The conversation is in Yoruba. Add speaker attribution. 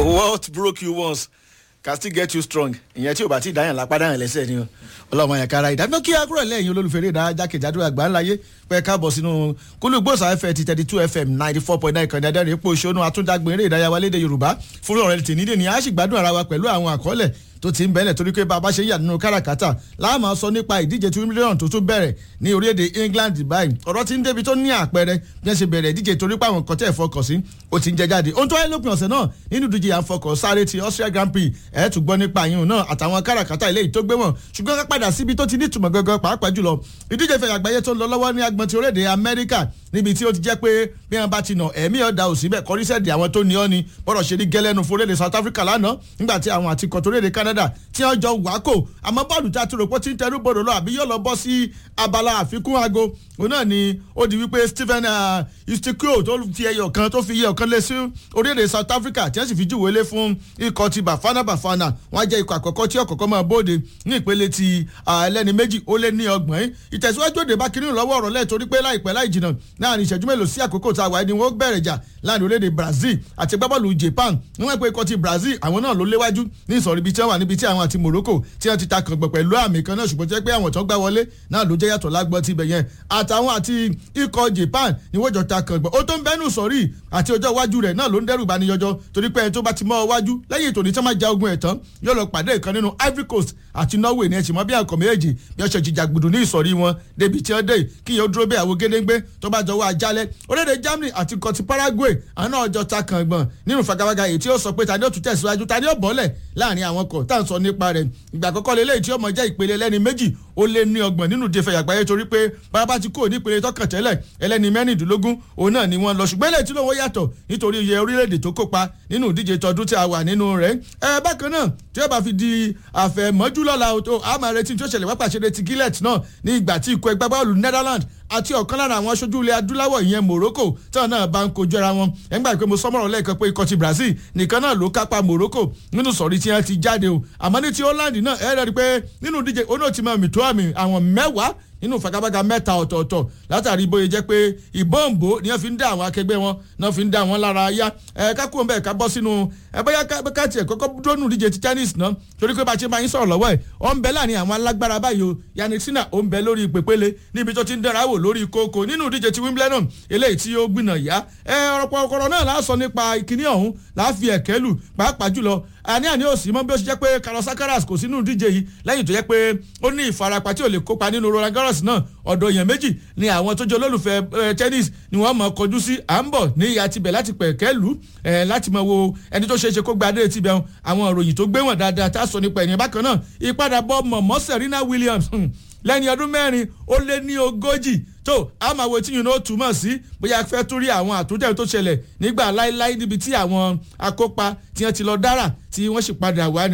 Speaker 1: What broke you once can still get you strong. Ìyẹn tí o bá ti dáyàn lápá dáyàn lẹ́sẹ̀ ni o. Ọlọ́mọ yẹn kára ìdájọ́ kí akúrò lẹ́yìn olólùfẹ́ rẹ̀ dáa jákèjádò àgbà ńláyé pé káàbọ̀ sínú kúlùgbòsà fm ti 32 fm 94.9 kan dáadáa rẹ̀ pò ṣónú àtúndágbìn eré ìdárayá wa lédè Yorùbá fún ọ̀rẹ́ tènídé ni a sì gbádùn ara wa pẹ̀lú àwọn àkọọ́lẹ̀ tó ti ń bẹ̀rẹ̀ torí pé bàbá ṣe yà nínú káràkátà láàmú sọ nípa ìdíje 2 mílíọ̀nù tó tún bẹ̀rẹ̀ ní orílẹ̀-èdè England báyìí ọ̀rọ̀ tí ń débi tó ní àpẹẹrẹ bí wọ́n ṣe bẹ̀rẹ̀ ìdíje torí pé àwọn kọ́tẹ́ ìfọkàn sí ó ti ń jẹ jáde ohun tó wáyé lópin ọ̀sẹ̀ náà nínú ìdíje àfọkàn sáré ti Austria Grand Prix ẹ̀ tún gbọ́ nípa àyùn náà àtàwọn káràkátà ilé yìí tó gbé wọn ṣùgbọ́n ká padà síbi tó ti ní ìtumọ̀ gangan pàápàá jùlọ ìdíje ìfẹ̀yà àgbáyé tó ń lọ lọ́wọ́ ní agbọ̀n ti orílẹ̀-èdè Amẹ́ríkà níbi tí ó ti jẹ́ pé bí wọ́n bá ti nà ẹ̀mí ọ̀dà òsì bẹ́ẹ̀ kọ́rísẹ́ẹ̀dì àwọn tó ní ọ́ ni bọ́dọ̀ ṣe ní gẹ́lẹ́nu fún orílẹ̀-èdè South Africa lánàá nígbà tí àwọn àti kọ̀tọ̀ orílẹ̀-èdè Canada tí wọ́n jọ wákò àmọ́ bọ́ọ̀lù tí a ti rò pé ó ti ń tẹnu bòrò lọ àbí yóò lọ bọ́ sí abala àfikún aago òun náà ni ó di wípé Stephen Istikio tó fi ẹyọ kan tó fi ẹyọ kan lé sí orílẹ̀-èdè South Africa tí wọ́n sì fi júwèé lé fún ikọ̀ ti Bafana Bafana wọ́n á jẹ́ ikọ̀ àkọ́kọ́ tí ọ̀kọ̀ọ̀kan máa bóde ní ìpele ti ẹlẹ́ni méjì ó lé ní ọgbọ̀n ìtẹ̀síwájú òde bá kiri lọ́wọ́ ọ̀rọ̀ lẹ́ẹ̀ torí pé láìpẹ́ láì jìnnà láàrin ìṣẹ́jú mélòó sí àkókò tá a wà ní wọ́n bẹ̀rẹ̀ jà láàrin orílẹ̀-èdè Brazil àti gbábọ́ọ̀lù Japan níwọ̀n pé ikọ̀ ti Brazil àwọn náà ló léwájú ní ìsọ̀rí ibi tí wọ́n wà níbi tí àwọn àti Morocco tí wọ́n ti ta kàngbọ̀n pẹ̀lú àmì kan náà ṣùgbọ́n tí wọ́n pé àwọn tó gbá wọlé náà ló jẹ́ yàtọ̀ lágbọ́n ti bẹ̀ yẹn àtàwọn àti ikọ̀ Japan ni wọ́n jọ ta kàngbọ̀n ó tó ń bẹ́nu sọ̀rí àti ọjọ́ iwájú rẹ̀ náà ló ń dẹ́rù bani yọjọ́ torí pé ẹni tó bá ti mọ́ iwájú lẹ́yìn ètò ní tí wọ́n máa ja ogun ẹ̀ tán yóò lọ pàdé ìkan nínú Ivory Coast àti Norway ní ẹ̀sìn mọ́ bí àkọ́ méjèèjì bí wọ́n ṣe jìjà gbùdù ní ìsọ̀rí wọn débi tí wọ́n dé kí yẹn ó dúró bẹ́ẹ̀ àwọn gédéńgbé tó bá jọ wá ajálẹ̀ orílẹ̀-èdè Germany àti kọtí Paraguay àwọn náà jọ ta kàngbọ̀n nínú fagafaga èyí tí ó sọ pé ta ni ó tún tẹ̀síwájú ta ni ó bọ́lẹ̀ láàrin àwọn kọ̀ tá à ń sọ nípa rẹ̀ ìgbà àkọ́kọ́ lélẹ́yìí tí ó mọ̀ jẹ́ ìpele ẹlẹ́ni méjì ó lé ní ọgbọ̀n nínú ìdíje àgbáyé torí pé bàbá ti kúrò nípele tọkàn tẹ́lẹ̀ ẹlẹ́ni mẹ́rìndínlógún òun náà ni wọ́n lọ ṣùgbọ́n eléyìí tí lóun yàtọ̀ nítorí iye orílẹ̀-èdè tó kópa nínú ìdíje tọdún tí a wà nínú rẹ̀ bákan náà tí ó bá fi di àfẹ̀mọ́jú lọ́la a máa retí tí ó ṣẹlẹ̀ wápà ṣeré ti Gillett náà ní ìgbà tí ikọ̀ ẹgbẹ́ bọ́ọ̀lù Netherlands àti ọ̀kan lára àwọn aṣojú ilẹ̀ adúláwọ̀ ìyẹn Morocco táwọn náà bá ń kojú ara wọn ẹgbà pé mo sọmọ́rọ̀ lẹ́ẹ̀kan pé ikọ̀ ti Brazil nìkan náà ló kápá Morocco nínú sọ̀rí tí wọ́n ti jáde o àmọ́ ní ti Holland náà ẹ rí pé nínú ìdíje onóòtí máa mì tó àmì àwọn mẹ́wàá nínú fagabaga mẹ́ta ọ̀tọ̀ọ̀tọ̀ látàrí bóyá jẹ́ pé ìbọ̀nbó ni wọ́n fi ń dá àwọn akẹgbẹ́ wọn náà fi ń dá wọn lára yá kákó ń bẹ̀ ká bọ́ sínú bóyá ká tiẹ̀ kọ́kọ́ dúró nù díje ti tennis náà torí pé bá a ṣe máa ń sọ̀rọ̀ lọ́wọ́ ẹ̀ ó ń bẹ láàrin àwọn alágbára báyìí o Yannick Sinner ó ń bẹ lórí pèpele níbi tó ti ń dára wò lórí kókó nínú díje ti Wimbledon eléyìí tí ó gbìnà yá ọ̀rọ̀ náà la sọ nípa ìkíní ọ̀hún la fi ẹ̀kẹ́ lù pàápàá jùlọ àní òsì mọ́ bí ó ṣe jẹ́ pé Carlos Alcaraz kò sínú díje yìí lẹ́yìn tó jẹ́ pé ó ní ìfarapa tí ò lè kópa nínú Roland Garros náà ọ̀dọ̀ èèyàn méjì ni àwọn tó jẹ́ olólùfẹ́ tennis ni wọ́n mọ̀ kọjú sí à ń bọ̀ ní ìyá tibẹ̀ láti pẹ̀kẹ́ lù láti mọ̀ wo ẹni tó ṣeéṣe kó gba adé tibẹ̀ àwọn ìròyìn tó gbé wọn dáadáa tá a sọ nípa ẹ̀yìn bákan náà ìpadàbọ̀ mọ̀mọ́ Serena Williams lẹ́ni ọdún mẹ́rin ó lé ní 40 tó a máa wo tí yìí ló túmọ̀ sí bóyá fẹ́ tún rí àwọn àtúntẹ̀ tó ṣẹlẹ̀ nígbà láíláí níbi tí àwọn akópa tí wọ́n ti lọ dára tí wọ́n sì padà wá